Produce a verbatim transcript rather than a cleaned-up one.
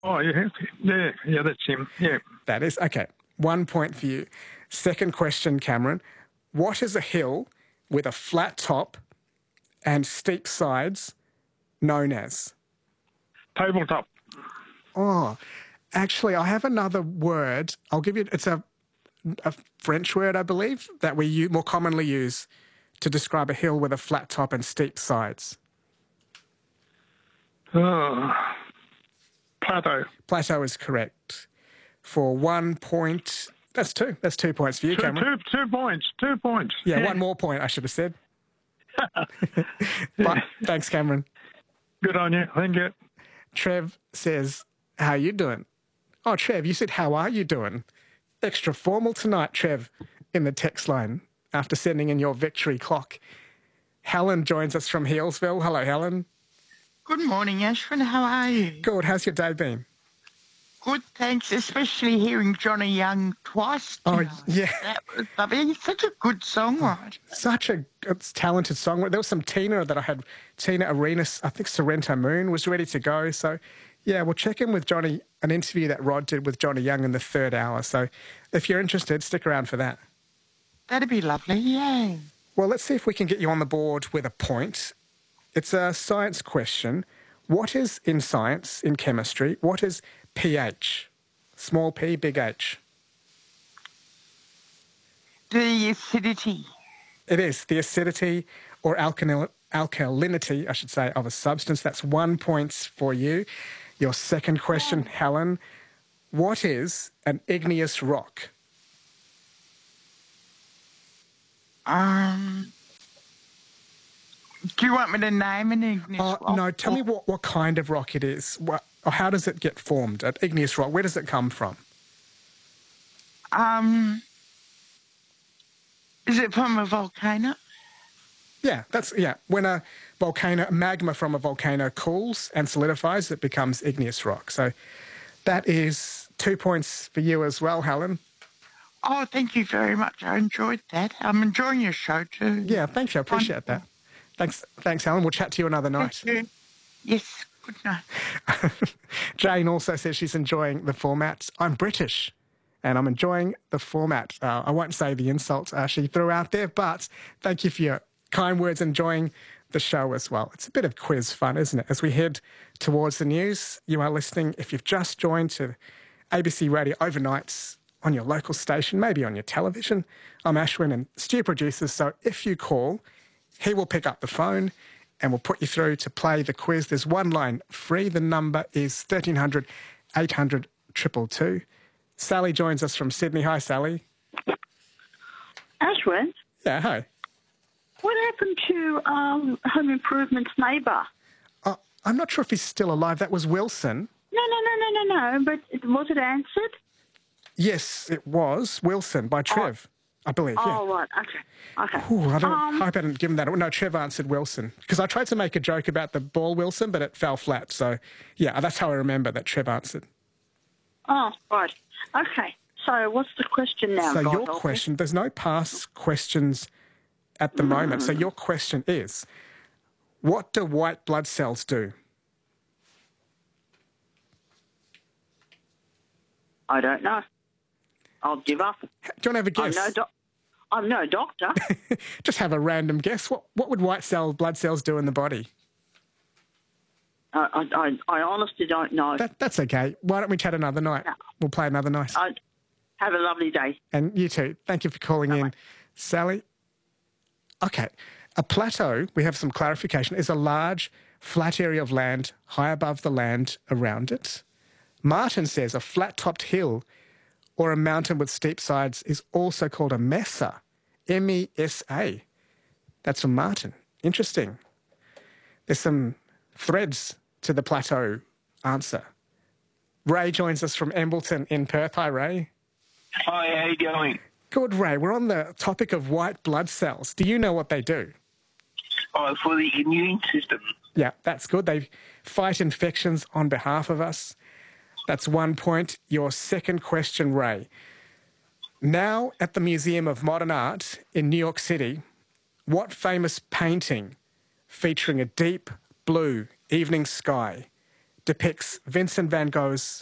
Oh, yeah, yeah, yeah, that's him, yeah. That is, okay, one point for you. Second question, Cameron. What is a hill with a flat top and steep sides known as? Tabletop. Oh, actually, I have another word. I'll give you, it's a, a French word, I believe, that we u- more commonly use to describe a hill with a flat top and steep sides. Oh, plateau. Plateau is correct. For one point, that's two. That's two points for you, Two, Cameron. two, two points, two points. Yeah, yeah, one more point, I should have said. But thanks, Cameron. Good on you, thank you. Trev says, how you doing? Oh, Trev, you said, how are you doing? Extra formal tonight, Trev, in the text line after sending in your victory clock. Helen joins us from Healesville. Hello, Helen. Good morning, Ashwin. How are you? Good. How's your day been? Good, thanks, especially hearing Johnny Young twice tonight. Oh, yeah. That was lovely. He's such a good songwriter. Such a it's talented songwriter. There was some Tina that I had, Tina Arenas, I think Sorrento Moon was ready to go. So, yeah, we'll check in with Johnny, an interview that Rod did with Johnny Young in the third hour. So if you're interested, stick around for that. That'd be lovely, yeah. Well, let's see if we can get you on the board with a point. It's a science question. What is, in science, in chemistry, what is pH? Small p, big H. The acidity. It is the acidity or alkalinity, alkalinity, I should say, of a substance. That's one point for you. Your second question, Helen. What is an igneous rock? Um, do you want me to name an igneous Uh, rock? no, tell me what, what kind of rock it is. What, or how does it get formed? An igneous rock, where does it come from? Um, is it from a volcano? Yeah, that's, yeah. When a volcano, magma from a volcano cools and solidifies, it becomes igneous rock. So that is two points for you as well, Helen. Oh, thank you very much. I enjoyed that. I'm enjoying your show too. Yeah, thank you. I appreciate that. Thanks, thanks, Helen. We'll chat to you another night. Thank you. Yes, good night. Jane also says she's enjoying the format. I'm British, and I'm enjoying the format. Uh, I won't say the insult uh, she threw out there, but thank you for your kind words, enjoying the show as well. It's a bit of quiz fun, isn't it? As we head towards the news, you are listening, if you've just joined, to A B C Radio Overnights on your local station, maybe on your television. I'm Ashwin, and Stu produces, so if you call, he will pick up the phone and we'll put you through to play the quiz. There's one line free. The number is thirteen hundred, eight hundred, two two two. Sally joins us from Sydney. Hi, Sally. Ashwin, Yeah, hi. what happened to um, Home Improvement's neighbour? Uh, I'm not sure if he's still alive. That was Wilson. No, no, no, no, no, no. But it- was it answered? Yes, it was Wilson by Trev, I believe. Yeah. Oh, right. Okay. Okay. Ooh, I don't Um, hope I didn't give him that. No, Trev answered Wilson. Because I tried to make a joke about the ball Wilson, but it fell flat. So, yeah, that's how I remember that Trev answered. Oh, right. Okay. So what's the question now? so God your help me? question, there's no past questions at the moment. So your question is, what do white blood cells do? I don't know. I'll give up. Do you want to have a guess? I'm no, doc- I'm no doctor. Just have a random guess. What what would white cell blood cells do in the body? I, I, I, I honestly don't know. That, that's okay. Why don't we chat another night? No. We'll play another night. I, have a lovely day. And you too. Thank you for calling in, Sally. Okay. A plateau, we have some clarification, is a large, flat area of land high above the land around it. Martin says a flat-topped hill or a mountain with steep sides is also called a mesa, M E S A. That's from Martin. Interesting. There's some threads to the plateau answer. Ray joins us from Embleton in Perth. Hi, Ray. Hi, how you going? Good, Ray. We're on the topic of white blood cells. Do you know what they do? Oh, for the immune system. Yeah, that's good. They fight infections on behalf of us. That's one point. Your second question, Ray. Now at the Museum of Modern Art in New York City, what famous painting featuring a deep blue evening sky depicts Vincent van Gogh's